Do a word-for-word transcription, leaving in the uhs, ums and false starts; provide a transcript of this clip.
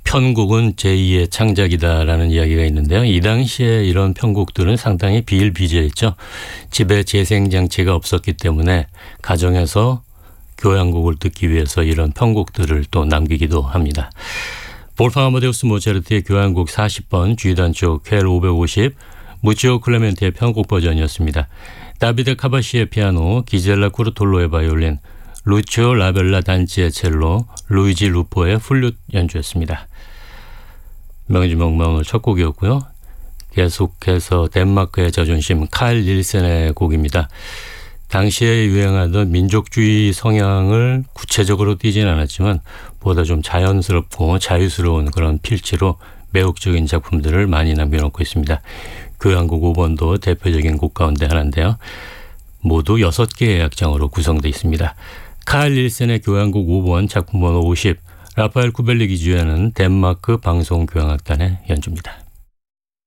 편곡은 제이의 창작이다라는 이야기가 있는데요. 이 당시에 이런 편곡들은 상당히 비일비재했죠. 집에 재생장치가 없었기 때문에 가정에서 교향곡을 듣기 위해서 이런 편곡들을 또 남기기도 합니다. 볼팡 아마데우스 모차르트의 교향곡 사십 번 G단조 퀘 오백오십, 무치오 클레멘트의 편곡 버전이었습니다. 다비드 카바시의 피아노, 기젤라 쿠르톨로의 바이올린, 루치오 라벨라 단치의 첼로, 루이지 루포의 플룻 연주였습니다. 명지명명의 첫 곡이었고요. 계속해서 덴마크의 자존심 칼 닐센의 곡입니다. 당시에 유행하던 민족주의 성향을 구체적으로 띄진 않았지만 보다 좀 자연스럽고 자유스러운 그런 필치로 매혹적인 작품들을 많이 남겨놓고 있습니다. 교향곡 오 번도 대표적인 곡 가운데 하나인데요. 모두 여섯 개의 악장으로 구성되어 있습니다. 칼 닐센의 교향곡 오 번 작품 번호 오십, 라파엘 쿠벨릭이 주연하는 덴마크 방송교향악단의 연주입니다.